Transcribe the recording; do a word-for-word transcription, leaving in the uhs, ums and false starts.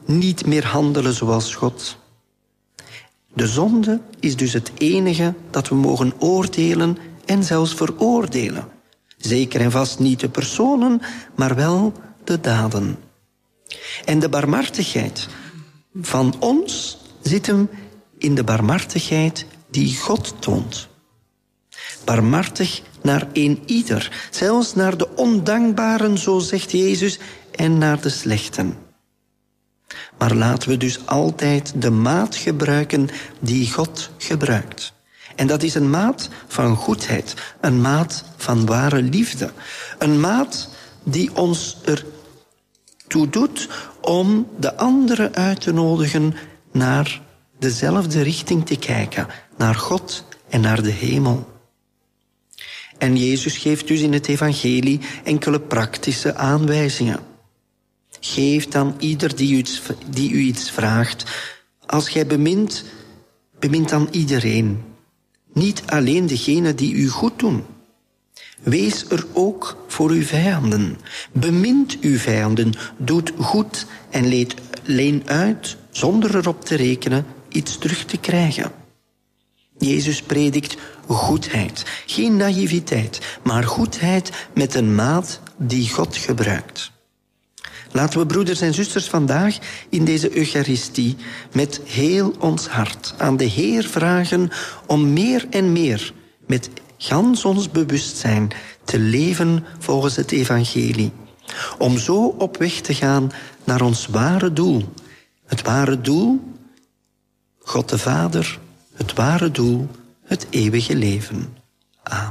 niet meer handelen zoals God. De zonde is dus het enige dat we mogen oordelen en zelfs veroordelen. Zeker en vast niet de personen, maar wel de daden. En de barmhartigheid van ons zit hem in de barmhartigheid die God toont. Barmhartig naar een ieder, zelfs naar de ondankbaren, zo zegt Jezus, en naar de slechten. Maar laten we dus altijd de maat gebruiken die God gebruikt. En dat is een maat van goedheid, een maat van ware liefde. Een maat die ons ertoe doet om de anderen uit te nodigen naar dezelfde richting te kijken, naar God en naar de hemel. En Jezus geeft dus in het evangelie enkele praktische aanwijzingen. Geef dan ieder die u iets, die u iets vraagt. Als gij bemint, bemint dan iedereen. Niet alleen degenen die u goed doen. Wees er ook voor uw vijanden. Bemint uw vijanden, doet goed en leed, leen uit, zonder erop te rekenen, iets terug te krijgen. Jezus predikt goedheid, geen naïviteit, maar goedheid met een maat die God gebruikt. Laten we, broeders en zusters, vandaag in deze Eucharistie met heel ons hart aan de Heer vragen om meer en meer met gans ons bewustzijn te leven volgens het evangelie. Om zo op weg te gaan naar ons ware doel. Het ware doel, God de Vader, het ware doel, het eeuwige leven. Amen.